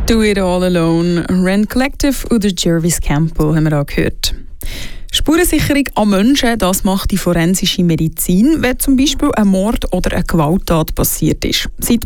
Do It All Alone, Rent Collective oder Jervis Campbell haben wir auch gehört. Spurensicherung an Menschen, das macht die forensische Medizin, wenn zum Beispiel ein Mord oder eine Gewalttat passiert ist. Seit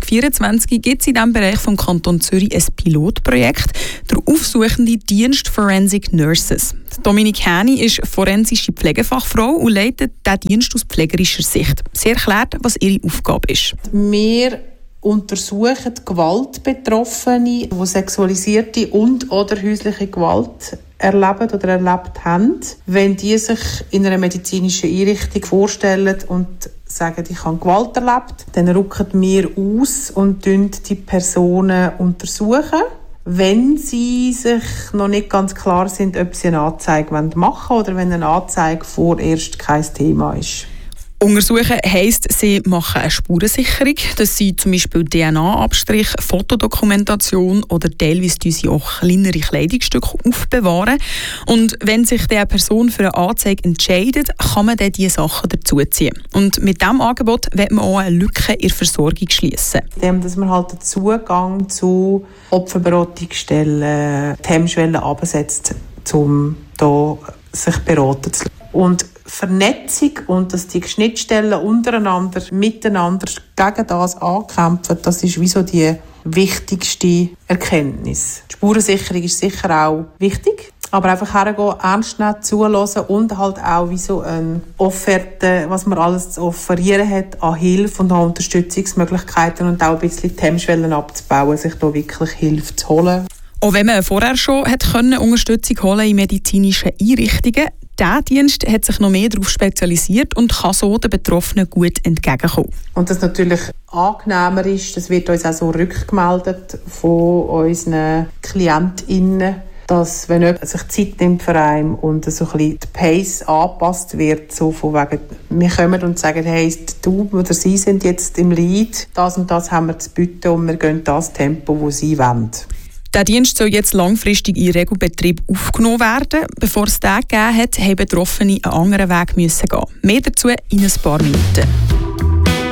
2024 gibt es in diesem Bereich vom Kanton Zürich ein Pilotprojekt, der aufsuchende Dienst Forensic Nurses. Dominik Häni ist forensische Pflegefachfrau und leitet diesen Dienst aus pflegerischer Sicht. Sie erklärt, was ihre Aufgabe ist. Wir untersuchen Gewaltbetroffene, die sexualisierte und oder häusliche Gewalt erleben oder erlebt haben. Wenn die sich in einer medizinischen Einrichtung vorstellen und sagen, ich habe Gewalt erlebt, dann rücken wir aus und die Personen untersuchen. Wenn sie sich noch nicht ganz klar sind, ob sie eine Anzeige machen wollen oder wenn eine Anzeige vorerst kein Thema ist. Untersuchen heisst, sie machen eine Spurensicherung. Das sind zum Beispiel DNA-Abstrich, Fotodokumentation oder teilweise sie auch kleinere Kleidungsstücke aufbewahren. Und wenn sich diese Person für eine Anzeige entscheidet, kann man dann diese Sachen dazuziehen. Und mit diesem Angebot will man auch eine Lücke in der Versorgung schliessen. Indem dass man halt den Zugang zu Opferberatungsstellen, die Hemmschwellen absetzt, um da sich beraten zu lassen. Und Vernetzung und dass die Schnittstellen untereinander, miteinander gegen das ankämpfen, das ist wie so die wichtigste Erkenntnis. Die Spurensicherung ist sicher auch wichtig, aber einfach hergehen, ernst nehmen, zuhören und halt auch wie so eine Offerte, was man alles zu offerieren hat an Hilfe und an Unterstützungsmöglichkeiten und auch ein bisschen die Hemmschwellen abzubauen, sich da wirklich Hilfe zu holen. Auch wenn man vorher schon Unterstützung holen in medizinischen Einrichtungen, dieser Dienst hat sich noch mehr darauf spezialisiert und kann so den Betroffenen gut entgegenkommen. Und das natürlich angenehmer ist, das wird uns auch so rückgemeldet von unseren KlientInnen, dass wenn jemand sich Zeit nimmt für einen und so ein bisschen die Pace angepasst wird, so von wegen, wir kommen und sagen, hey, du oder sie sind jetzt im Lead, das und das haben wir zu bieten und wir gehen das Tempo, das sie wollen. Der Dienst soll jetzt langfristig in Regelbetrieb aufgenommen werden. Bevor es den gegeben hat, haben Betroffene einen anderen Weg gehen. Mehr dazu in ein paar Minuten.